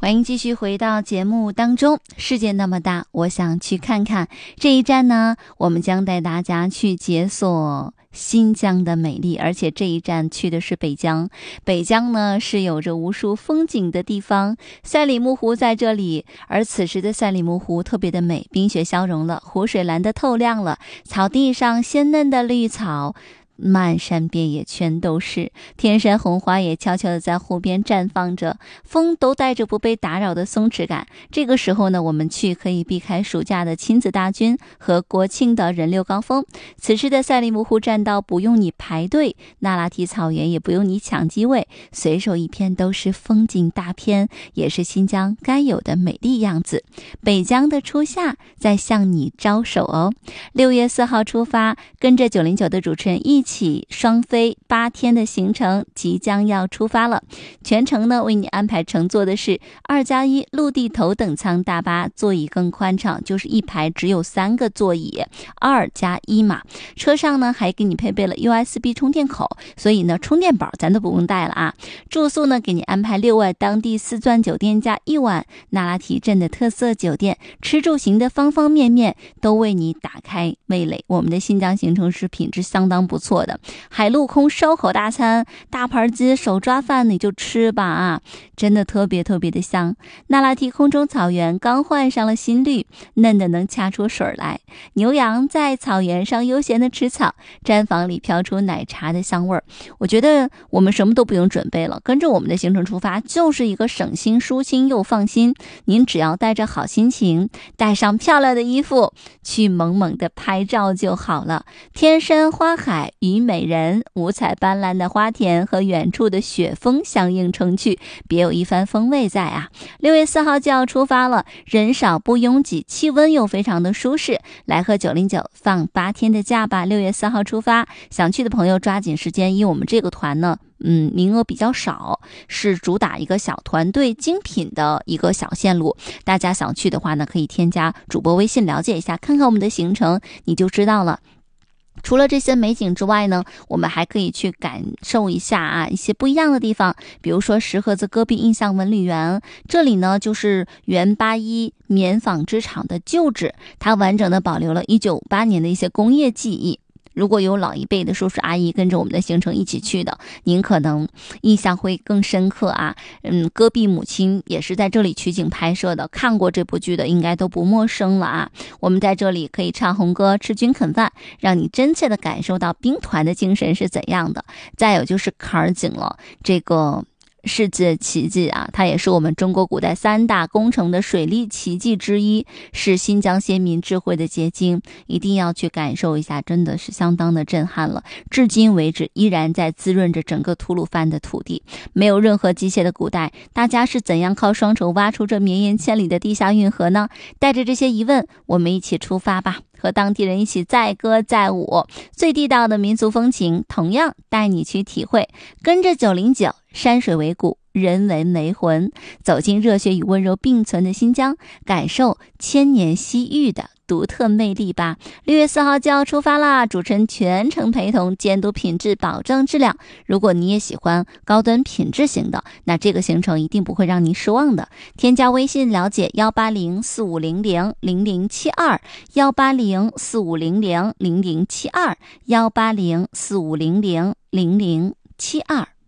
欢迎继续回到节目当中。世界那么大，我想去看看。这一站呢，我们将带大家去解锁新疆的美丽，而且这一站去的是北疆。北疆呢是有着无数风景的地方，赛里木湖在这里，而此时的赛里木湖特别的美，冰雪消融了，湖水蓝得透亮了，草地上鲜嫩的绿草，漫山遍野全都是，天山红花也悄悄地在湖边绽放着，风都带着不被打扰的松弛感。这个时候呢，我们去可以避开暑假的亲子大军和国庆的人流高峰。此时的赛里木湖栈道不用你排队，那拉提草原也不用你抢机位，随手一片都是风景大片，也是新疆该有的美丽样子。北疆的初夏在向你招手哦。6月4号出发，跟着909的主持人一起双飞8天的行程即将要出发了。全程呢为你安排乘坐的是2+1陆地头等舱大巴，座椅更宽敞，就是一排只有3个座椅，2+1嘛。车上呢还给你配备了 USB 充电口，所以呢充电宝咱都不用带了啊。住宿呢给你安排6晚当地4钻酒店加1晚那拉提镇的特色酒店，吃住行的方方面面都为你打开味蕾。我们的新疆行程是品质相当不错的，海陆空烧烤大餐，大盘鸡手抓饭你就吃吧啊，真的特别特别的香。那拉提空中草原刚换上了新绿，嫩的能掐出水来，牛羊在草原上悠闲的吃草，毡房里飘出奶茶的香味儿。我觉得我们什么都不用准备了，跟着我们的行程出发就是一个省心舒心又放心。您只要带着好心情，带上漂亮的衣服，去猛猛的拍照就好了。天山花海与美人，五彩斑斓的花田和远处的雪峰相映成趣，别有一番风味在啊。6月4号就要出发了，人少不拥挤，气温又非常的舒适，来和909放8天的假吧。6月4号出发，想去的朋友抓紧时间，因为我们这个团呢名额比较少，是主打一个小团队精品的一个小线路。大家想去的话呢，可以添加主播微信了解一下，看看我们的行程你就知道了。除了这些美景之外呢，我们还可以去感受一下一些不一样的地方，比如说石河子戈壁印象文旅园，这里呢就是原81棉纺织厂的旧址，它完整的保留了1958年的一些工业记忆。如果有老一辈的叔叔阿姨跟着我们的行程一起去的，您可能印象会更深刻啊。戈壁母亲也是在这里取景拍摄的，看过这部剧的应该都不陌生了啊。我们在这里可以唱红歌，吃军肯饭，让你真切的感受到兵团的精神是怎样的。再有就是坎儿井了，这个世界奇迹啊，它也是我们中国古代3大工程的水利奇迹之一，是新疆先民智慧的结晶，一定要去感受一下，真的是相当的震撼了。至今为止依然在滋润着整个吐鲁番的土地。没有任何机械的古代，大家是怎样靠双手挖出这绵延千里的地下运河呢？带着这些疑问，我们一起出发吧，和当地人一起载歌载舞，最地道的民俗风情同样带你去体会。跟着909，山水为骨，人文为魂，走进热血与温柔并存的新疆，感受千年西域的独特魅力吧。6月4号就要出发啦，主持人全程陪同，监督品质，保证质量。如果你也喜欢高端品质型的，那这个行程一定不会让您失望的。添加微信了解18045000072 18045000072 18045000072。